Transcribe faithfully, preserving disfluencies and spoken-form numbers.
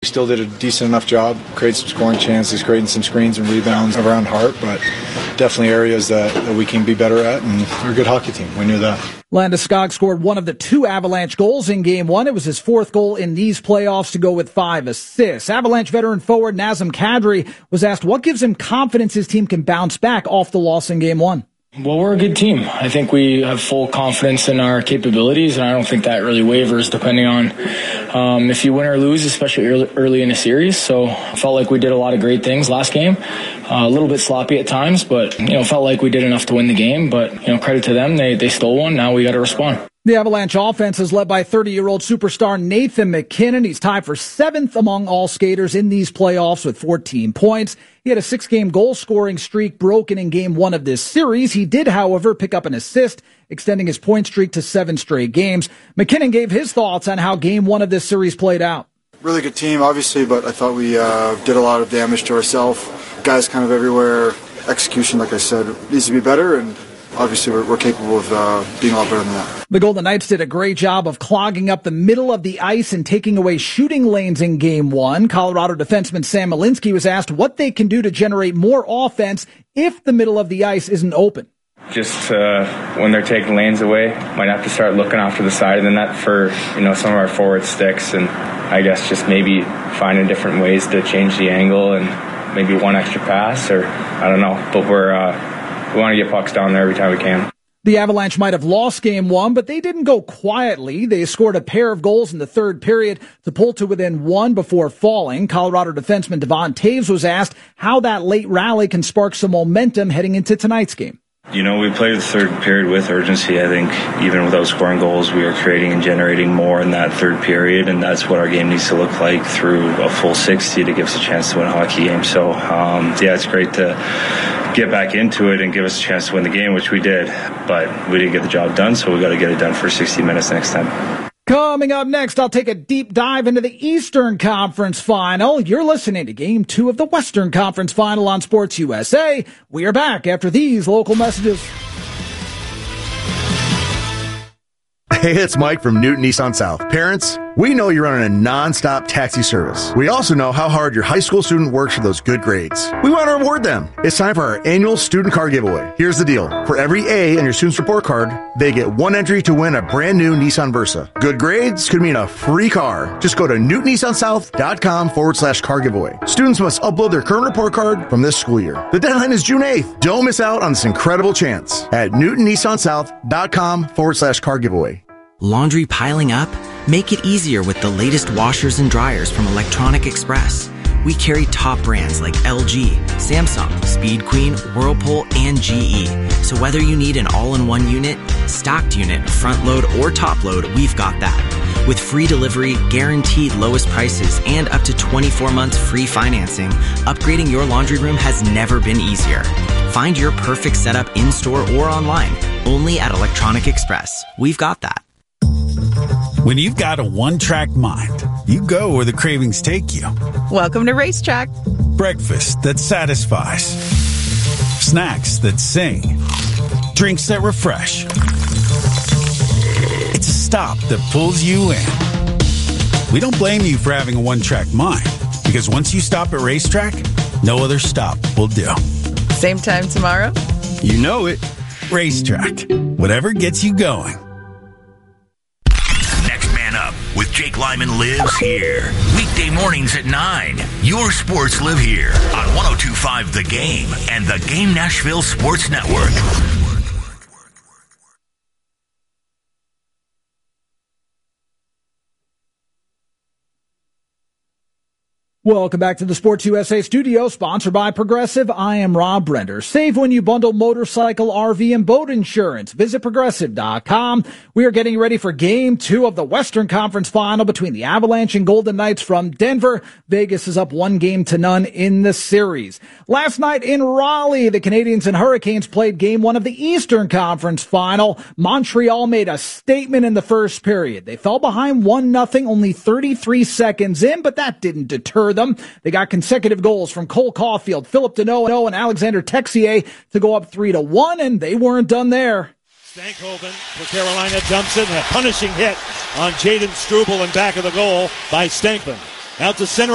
Still did a decent enough job, created some scoring chances, creating some screens and rebounds around Hart, but definitely areas that, that we can be better at, and we're a good hockey team. We knew that. Landeskog scored one of the two Avalanche goals in Game one. It was his fourth goal in these playoffs to go with five assists. Avalanche veteran forward Nazem Kadri was asked what gives him confidence his team can bounce back off the loss in Game one. Well, we're a good team. I think we have full confidence in our capabilities, and I don't think that really wavers depending on um, if you win or lose, especially early, early in a series. So I felt like we did a lot of great things last game. Uh, a little bit sloppy at times, but, you know, felt like we did enough to win the game. But, you know, credit to them. They, they stole one. Now we got to respond. The Avalanche offense is led by thirty-year-old superstar Nathan MacKinnon. He's tied for seventh among all skaters in these playoffs with fourteen points. He had a six-game goal-scoring streak broken in Game one of this series. He did, however, pick up an assist, extending his point streak to seven straight games. MacKinnon gave his thoughts on how Game one of this series played out. Really good team, obviously, but I thought we uh, did a lot of damage to ourselves. Guys kind of everywhere. Execution, like I said, needs to be better, and obviously, we're, we're capable of uh, being a lot better than that. The Golden Knights did a great job of clogging up the middle of the ice and taking away shooting lanes in Game one. Colorado defenseman Sam Malinski was asked what they can do to generate more offense if the middle of the ice isn't open. Just uh, when they're taking lanes away, might have to start looking after the side of the net for, you know, some of our forward sticks, and I guess just maybe finding different ways to change the angle and maybe one extra pass, or I don't know. But we're uh, we want to get pucks down there every time we can. The Avalanche might have lost Game one, but they didn't go quietly. They scored a pair of goals in the third period to pull to within one before falling. Colorado defenseman Devon Toews was asked how that late rally can spark some momentum heading into tonight's game. You know, we played the third period with urgency. I think even without scoring goals, we were creating and generating more in that third period, and that's what our game needs to look like through a full sixty to give us a chance to win a hockey game. So, um, yeah, it's great to get back into it and give us a chance to win the game, which we did. But we didn't get the job done, so we got to get it done for sixty minutes next time. Coming up next, I'll take a deep dive into the Eastern Conference Final. You're listening to Game two of the Western Conference Final on Sports U S A. We are back after these local messages. Hey, it's Mike from Newton Nissan South. Parents, we know you're running a non-stop taxi service. We also know how hard your high school student works for those good grades. We want to reward them. It's time for our annual student car giveaway. Here's the deal. For every A on your student's report card, they get one entry to win a brand new Nissan Versa. Good grades could mean a free car. Just go to newton nissan south dot com forward slash car giveaway. Students must upload their current report card from this school year. The deadline is June eighth. Don't miss out on this incredible chance at newton nissan south dot com forward slash car giveaway. Laundry piling up? Make it easier with the latest washers and dryers from Electronic Express. We carry top brands like L G, Samsung, Speed Queen, Whirlpool, and G E. So whether you need an all-in-one unit, stocked unit, front load, or top load, we've got that. With free delivery, guaranteed lowest prices, and up to twenty-four months free financing, upgrading your laundry room has never been easier. Find your perfect setup in-store or online, only at Electronic Express. We've got that. When you've got a one-track mind, you go where the cravings take you. Welcome to Racetrack. Breakfast that satisfies. Snacks that sing. Drinks that refresh. It's a stop that pulls you in. We don't blame you for having a one-track mind, because once you stop at Racetrack, no other stop will do. Same time tomorrow? You know it. Racetrack. Whatever gets you going. With Jake Lyman lives here. Weekday mornings at nine. Your sports live here on one oh two point five The Game and the Game Nashville Sports Network. Welcome back to the Sports U S A studio, sponsored by Progressive. I am Rob Brender. Save when you bundle motorcycle, R V, and boat insurance. Visit progressive dot com. We are getting ready for Game two of the Western Conference Final between the Avalanche and Golden Knights from Denver. Vegas is up one game to none in the series. Last night in Raleigh, the Canadiens and Hurricanes played Game one of the Eastern Conference Final. Montreal made a statement in the first period. They fell behind one nothing only thirty-three seconds in, but that didn't deter them. They got consecutive goals from Cole Caulfield, Philip Deneau, and Alexander Texier to go up three to one, and they weren't done there. Stankhoven for Carolina dumps in a punishing hit on Jaden Struble in back of the goal by Stankman. Out to center.